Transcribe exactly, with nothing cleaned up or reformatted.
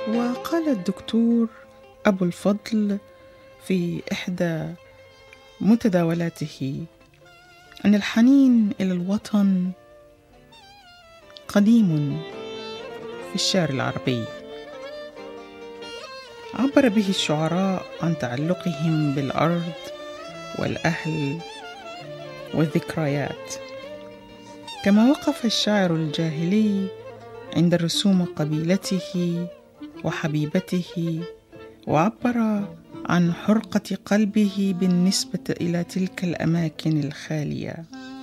وقال الدكتور أبو الفضل في إحدى متداولاته أن الحنين إلى الوطن قديم في الشعر العربي. عبر به الشعراء عن تعلقهم بالأرض والأهل والذكريات، كما وقف الشاعر الجاهلي عند رسوم قبيلته وحبيبته وعبر عن حرقة قلبه بالنسبة إلى تلك الأماكن الخالية.